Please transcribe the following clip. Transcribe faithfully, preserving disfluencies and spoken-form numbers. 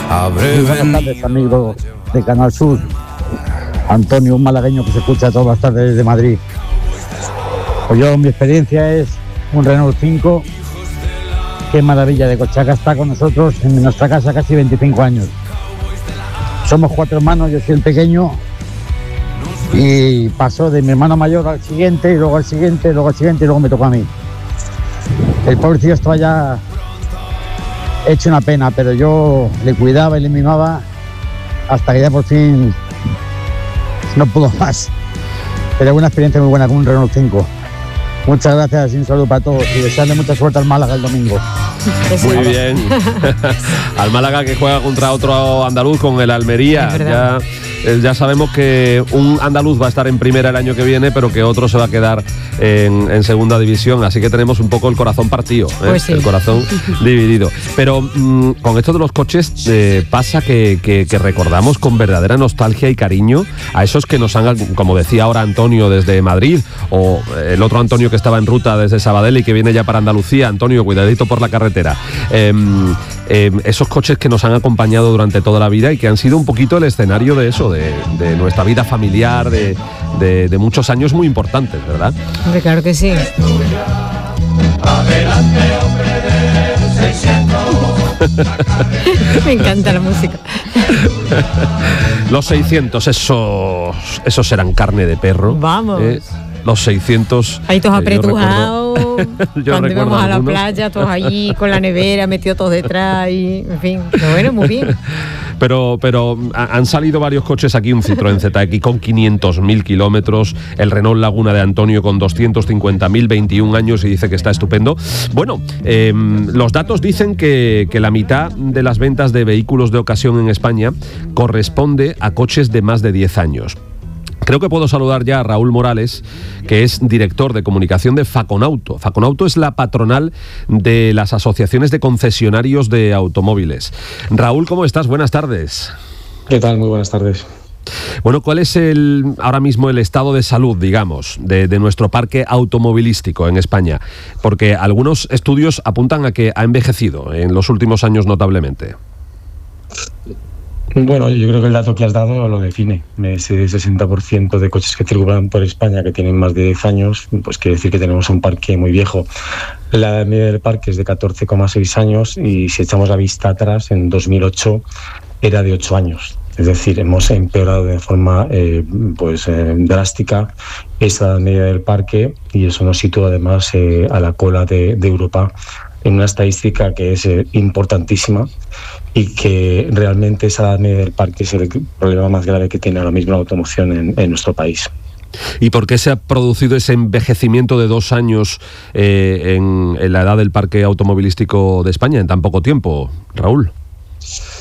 Muy buenas tardes, amigo de Canal Sur. Antonio, un malagueño que se escucha todas las tardes desde Madrid. Pues yo, mi experiencia es un Renault cinco. Qué maravilla de coche. Acá está con nosotros en nuestra casa casi veinticinco años. Somos cuatro hermanos, yo soy el pequeño. Y pasó de mi hermano mayor al siguiente, y luego al siguiente, luego al siguiente, y luego me tocó a mí. El pobrecillo estaba ya hecho una pena, pero yo le cuidaba y le mimaba hasta que ya por fin no pudo más. Pero una experiencia muy buena con un Renault cinco. Muchas gracias y un saludo para todos y desearle mucha suerte al Málaga el domingo. Muy bien. Al Málaga, que juega contra otro andaluz con el Almería. Ya, ya sabemos que un andaluz va a estar en primera el año que viene, pero que otro se va a quedar en, en segunda división. Así que tenemos un poco el corazón partido, ¿eh? Pues sí. El corazón dividido. Pero mmm, con esto de los coches eh, pasa que, que, que recordamos con verdadera nostalgia y cariño a esos que nos han, como decía ahora Antonio desde Madrid, o el otro Antonio que estaba en ruta desde Sabadell y que viene ya para Andalucía. Antonio, cuidadito por la carretera. Eh, eh, esos coches que nos han acompañado durante toda la vida y que han sido un poquito el escenario de eso, de, de nuestra vida familiar, de, de, de muchos años muy importantes, ¿verdad? Hombre, claro que sí. Me encanta la música. Los seiscientos, esos, esos eran carne de perro. Vamos. Eh, los seiscientos. Ahí todos eh, apretujados. Cuando íbamos a la algunos. playa, todos allí con la nevera, metidos todos detrás y, en fin, pero bueno, muy bien. Pero, pero han salido varios coches aquí, un Citroën Z X con quinientos mil kilómetros, el Renault Laguna de Antonio con doscientos cincuenta mil, veintiún años y dice que está estupendo. Bueno, eh, los datos dicen que, que la mitad de las ventas de vehículos de ocasión en España corresponde a coches de más de diez años. Creo que puedo saludar ya a Raúl Morales, que es director de comunicación de Faconauto. Faconauto es la patronal de las asociaciones de concesionarios de automóviles. Raúl, ¿cómo estás? Buenas tardes. ¿Qué tal? Muy buenas tardes. Bueno, ¿cuál es el ahora mismo el estado de salud, digamos, de, de nuestro parque automovilístico en España? Porque algunos estudios apuntan a que ha envejecido en los últimos años notablemente. Bueno, yo creo que el dato que has dado lo define. Ese sesenta por ciento de coches que circulan por España que tienen más de diez años, pues quiere decir que tenemos un parque muy viejo. La edad media del parque es de catorce coma seis años y si echamos la vista atrás, en dos mil ocho era de ocho años. Es decir, hemos empeorado de forma eh, pues eh, drástica esa edad media del parque y eso nos sitúa además eh, a la cola de, de Europa en una estadística que es eh, importantísima y que realmente esa edad media del parque es el problema más grave que tiene ahora mismo la automoción en, en nuestro país. ¿Y por qué se ha producido ese envejecimiento de dos años eh, en, en la edad del parque automovilístico de España en tan poco tiempo, Raúl?